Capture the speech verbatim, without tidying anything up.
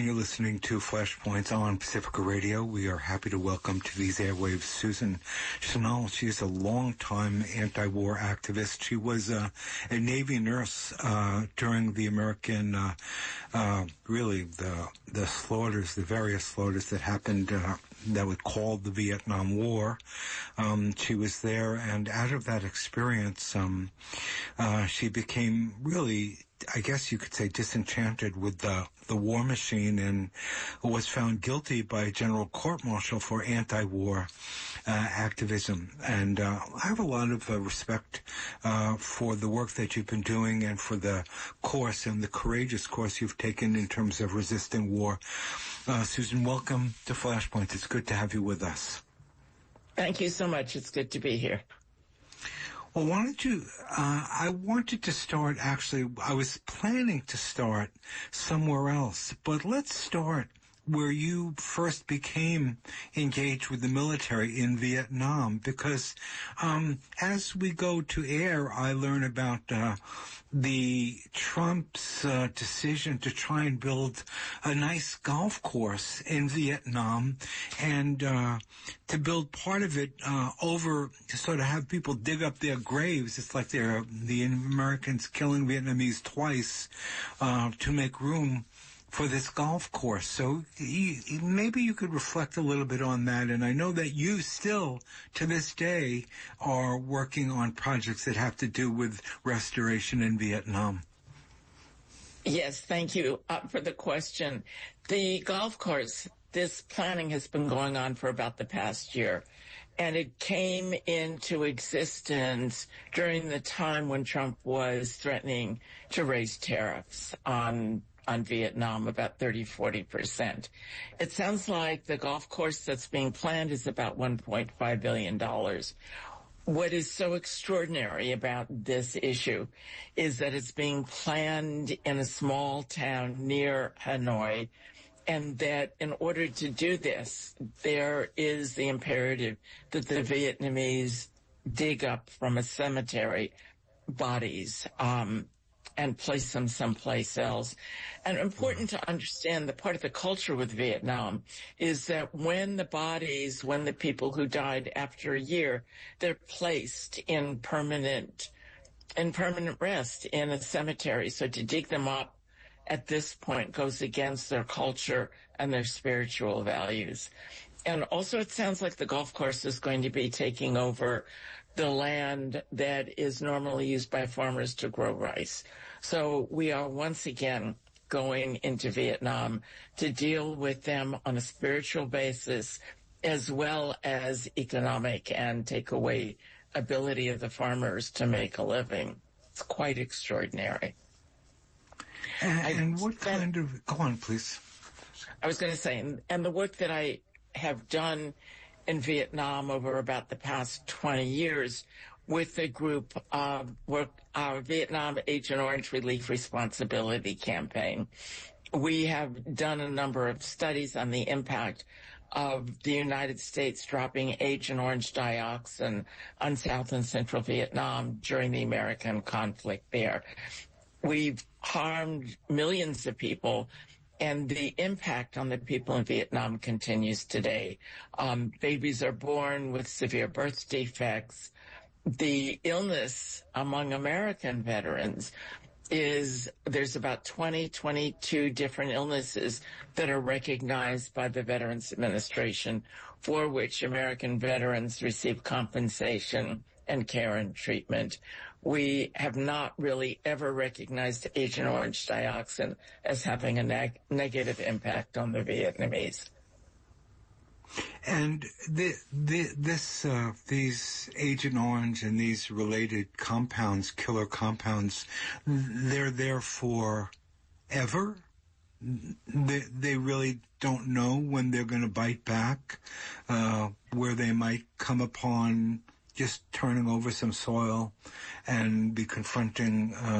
and you're listening to Flashpoints on Pacifica Radio. We are happy to welcome to these airwaves Susan Chanel. She is a longtime anti-war activist. She was uh, a Navy nurse uh, during the American, uh, uh, really, the the slaughters, the various slaughters that happened uh, that were called the Vietnam War. Um, she was there, and out of that experience, um, uh, she became really, I guess you could say, disenchanted with the, the war machine, and was found guilty by a general court-martial for anti-war uh, activism. And uh, I have a lot of uh, respect uh, for the work that you've been doing and for the course and the courageous course you've taken in terms of resisting war. Uh, Susan, welcome to Flashpoint. It's good to have you with us. Thank you so much. It's good to be here. Well, why don't you, uh, I wanted to start, actually, I was planning to start somewhere else, but let's start where you first became engaged with the military in Vietnam, because um, as we go to air, I learn about uh, the Trump's uh, decision to try and build a nice golf course in Vietnam, and uh, to build part of it uh, over to sort of have people dig up their graves. It's like they're the Americans killing Vietnamese twice uh, to make room for this golf course. So you, maybe you could reflect a little bit on that. And I know that you still, to this day, are working on projects that have to do with restoration in Vietnam. Yes, thank you uh, for the question. The golf course, this planning has been going on for about the past year. And it came into existence during the time when Trump was threatening to raise tariffs on on Vietnam, about thirty, forty percent. It sounds like the golf course that's being planned is about one point five billion dollars. What is so extraordinary about this issue is that it's being planned in a small town near Hanoi, and that in order to do this, there is the imperative that the Vietnamese dig up from a cemetery bodies, um, and place them someplace else. And important to understand that part of the culture with Vietnam is that when the bodies, when the people who died after a year, they're placed in permanent, in permanent rest in a cemetery. So to dig them up at this point goes against their culture and their spiritual values. And also it sounds like the golf course is going to be taking over the land that is normally used by farmers to grow rice. So we are once again going into Vietnam to deal with them on a spiritual basis as well as economic, and take away ability of the farmers to make a living. It's quite extraordinary. And, and what kind of, go on, please. I was going to say, and, and the work that I have done in Vietnam over about the past twenty years with the group uh, work, our Vietnam Agent Orange Relief Responsibility Campaign. We have done a number of studies on the impact of the United States dropping Agent Orange dioxin on South and Central Vietnam during the American conflict there. We've harmed millions of people, and the impact on the people in Vietnam continues today. Um, babies are born with severe birth defects. The illness among American veterans is there's about twenty, twenty-two different illnesses that are recognized by the Veterans Administration, for which American veterans receive compensation and care and treatment. We have not really ever recognized Agent Orange dioxin as having a neg- negative impact on the Vietnamese. And the, the, this, uh, these Agent Orange and these related compounds, killer compounds, they're there for ever? They, they really don't know when they're going to bite back, uh, where they might come upon just turning over some soil and be confronting uh,